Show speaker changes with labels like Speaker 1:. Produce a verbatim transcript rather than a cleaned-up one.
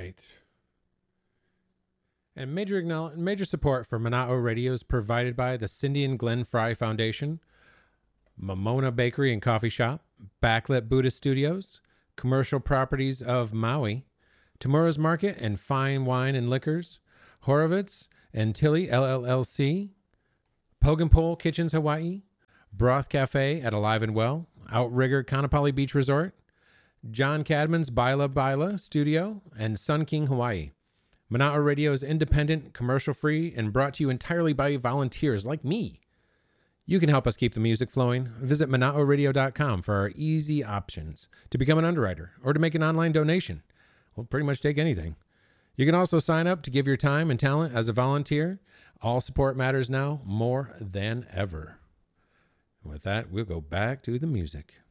Speaker 1: right. And major acknowl- major support for Mana'o Radio is provided by the Cindy and Glenn Fry Foundation, Momona Bakery and Coffee Shop, Backlit Buddhist Studios, Commercial Properties of Maui, Tomorrow's Market and Fine Wine and Liquors, Horowitz and Tilly L L L C, Pogan Pole Kitchens Hawaii, Broth Cafe at Alive and Well, Outrigger Kanapali Beach Resort, John Cadman's Baila Baila Studio, and Sun King Hawaii. Mana'o Radio is independent, commercial-free, and brought to you entirely by volunteers like me. You can help us keep the music flowing. Visit mana'o radio dot com for our easy options to become an underwriter or to make an online donation. We'll pretty much take anything. You can also sign up to give your time and talent as a volunteer. All support matters now more than ever. With that, we'll go back to the music.